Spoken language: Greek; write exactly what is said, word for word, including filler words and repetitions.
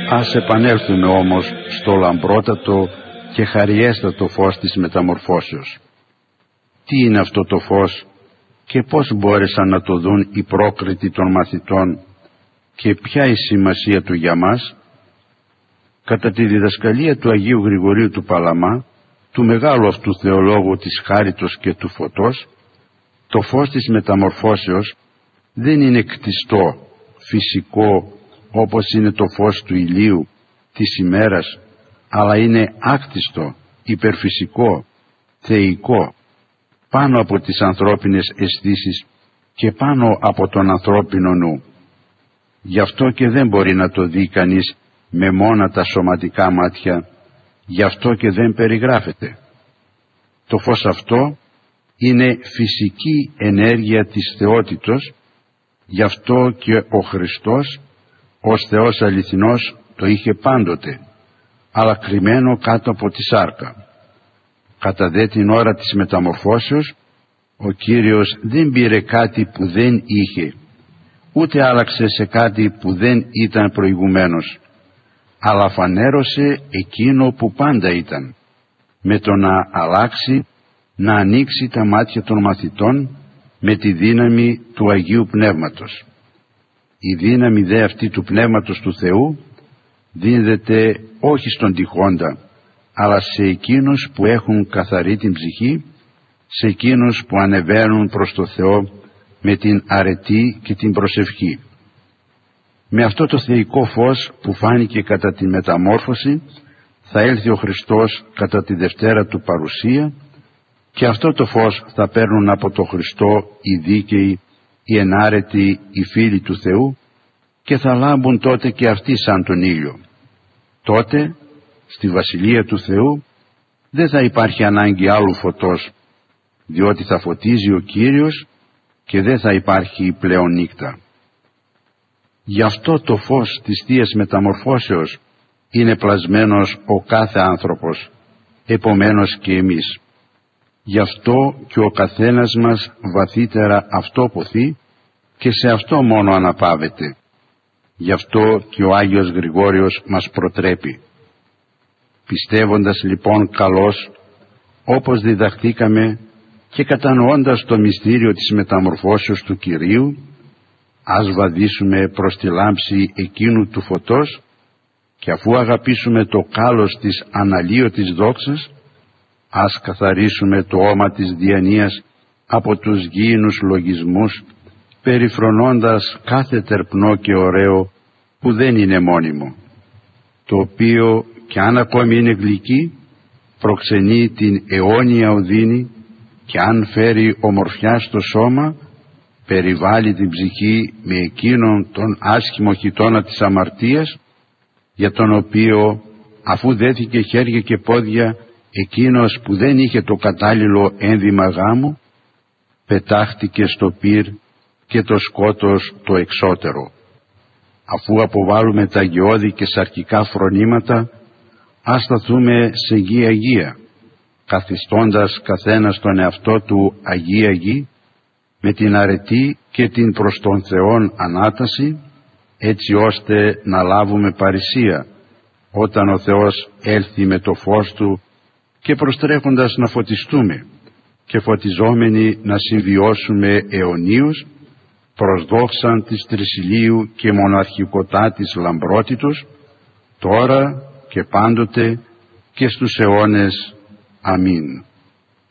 Ας επανέλθουμε όμως στο λαμπρότατο και χαριέστατο φως της μεταμορφώσεως. Τι είναι αυτό το φως και πώς μπόρεσαν να το δουν οι πρόκριτοι των μαθητών και ποια η σημασία του για μας? Κατά τη διδασκαλία του Αγίου Γρηγορίου του Παλαμά, του μεγάλου αυτού θεολόγου της χάριτος και του φωτός, το φως της μεταμορφώσεως δεν είναι κτιστό, φυσικό, όπως είναι το φως του ηλίου, της ημέρας, αλλά είναι άκτιστο, υπερφυσικό, θεϊκό, πάνω από τις ανθρώπινες αισθήσεις και πάνω από τον ανθρώπινο νου. Γι' αυτό και δεν μπορεί να το δει κανείς με μόνα τα σωματικά μάτια, γι' αυτό και δεν περιγράφεται. Το φως αυτό είναι φυσική ενέργεια της θεότητος, γι' αυτό και ο Χριστός ως Θεός αληθινός το είχε πάντοτε, αλλά κρυμμένο κάτω από τη σάρκα. Κατά δε την ώρα της μεταμορφώσεως, ο Κύριος δεν πήρε κάτι που δεν είχε, ούτε άλλαξε σε κάτι που δεν ήταν προηγουμένως, αλλά φανέρωσε εκείνο που πάντα ήταν, με το να αλλάξει, να ανοίξει τα μάτια των μαθητών με τη δύναμη του Αγίου Πνεύματος. Η δύναμη δε αυτή του Πνεύματος του Θεού δίνεται όχι στον τυχόντα, αλλά σε εκείνους που έχουν καθαρή την ψυχή, σε εκείνους που ανεβαίνουν προς το Θεό με την αρετή και την προσευχή. Με αυτό το θεϊκό φως που φάνηκε κατά τη μεταμόρφωση θα έλθει ο Χριστός κατά τη Δευτέρα του παρουσία, και αυτό το φως θα παίρνουν από το Χριστό οι δίκαιοι, οι ενάρετοι, οι φίλοι του Θεού, και θα λάμπουν τότε και αυτοί σαν τον ήλιο. Τότε στη Βασιλεία του Θεού δεν θα υπάρχει ανάγκη άλλου φωτός, διότι θα φωτίζει ο Κύριος και δεν θα υπάρχει πλέον νύχτα. Γι' αυτό το φως της Θείας Μεταμορφώσεως είναι πλασμένος ο κάθε άνθρωπος, επομένως και εμείς. Γι' αυτό και ο καθένας μας βαθύτερα αυτό ποθεί και σε αυτό μόνο αναπαύεται. Γι' αυτό και ο Άγιος Γρηγόριος μας προτρέπει. Πιστεύοντας λοιπόν καλώς, όπως διδαχθήκαμε και κατανοώντας το μυστήριο της μεταμορφώσεως του Κυρίου, ας βαδίσουμε προς τη λάμψη εκείνου του φωτός, και αφού αγαπήσουμε το κάλος της αναλύωτης δόξας, ας καθαρίσουμε το όμα της διανοίας από τους γήινους λογισμούς, περιφρονώντας κάθε τερπνό και ωραίο που δεν είναι μόνιμο, το οποίο κι αν ακόμη είναι γλυκή, προξενεί την αιώνια οδύνη, και αν φέρει ομορφιά στο σώμα, περιβάλλει την ψυχή με εκείνον τον άσχημο χιτώνα της αμαρτίας, για τον οποίο αφού δέθηκε χέρια και πόδια εκείνος που δεν είχε το κατάλληλο ένδυμα γάμου, πετάχτηκε στο πυρ και το σκότος το εξώτερο. Αφού αποβάλουμε τα γεώδη και σαρκικά φρονήματα, ας σταθούμε σε γη αγία, καθιστώντας καθένας τον εαυτό του αγία γη, με την αρετή και την προς τον Θεόν ανάταση, έτσι ώστε να λάβουμε παρησία όταν ο Θεός έλθει με το φως Του, και προστρέχοντας να φωτιστούμε και φωτιζόμενοι να συμβιώσουμε αιωνίους προς δόξαν της τρισιλίου και μοναρχικοτάτης λαμπρότητος, τώρα και πάντοτε και στους αιώνες. Αμήν.